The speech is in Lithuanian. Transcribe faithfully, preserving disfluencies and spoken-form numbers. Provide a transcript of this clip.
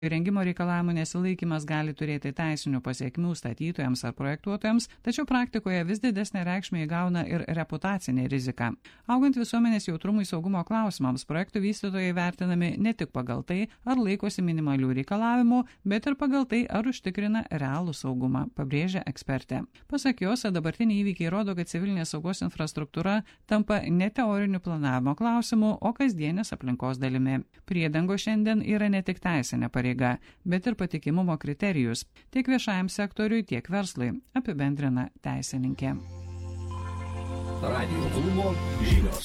Įrengimo reikalavimų nesilaikymas gali turėti teisinių pasiekmių statytojams ar projektuotojams, tačiau praktikoje vis didesnė reikšmė įgauna ir reputacinė rizika. Augant visuomenės jautrumui saugumo klausimams, projektų vystytojai vertinami ne tik pagal tai, ar laikosi minimalių reikalavimų, bet ir pagal tai, ar užtikrina realų saugumą, pabrėžia ekspertė. Pasak jos, dabartiniai įvykiai rodo, kad civilinės saugos infrastruktūra tampa ne teorinių planavimo klausimų, o kasdienės aplinkos dalimi. Priedango šiandien yra ne tik teisinė pareiga, bet ir patikimumo kriterijus tiek viešajam sektoriui, tiek verslui, apibendrina teisininkė. Radio klubo žinios.